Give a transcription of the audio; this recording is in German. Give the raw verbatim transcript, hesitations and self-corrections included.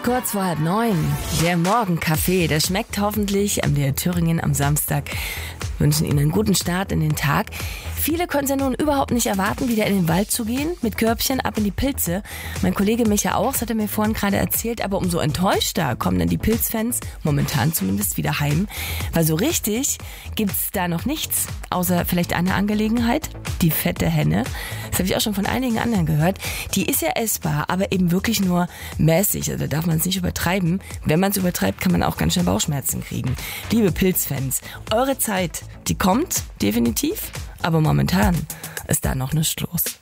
ist kurz vor halb neun. Der Morgenkaffee, der schmeckt hoffentlich am M D R Thüringen am Samstag. Wir wünschen Ihnen einen guten Start in den Tag. Viele können es ja nun überhaupt nicht erwarten, wieder in den Wald zu gehen, mit Körbchen ab in die Pilze. Mein Kollege Micha auch, das hat er mir vorhin gerade erzählt, aber umso enttäuschter kommen dann die Pilzfans, momentan zumindest, wieder heim. Weil so richtig gibt's da noch nichts, außer vielleicht eine Angelegenheit, die fette Henne. Das habe ich auch schon von einigen anderen gehört. Die ist ja essbar, aber eben wirklich nur mäßig, also da darf man es nicht übertreiben. Wenn man es übertreibt, kann man auch ganz schnell Bauchschmerzen kriegen. Liebe Pilzfans, eure Zeit, die kommt definitiv, aber momentan ist da noch nichts los.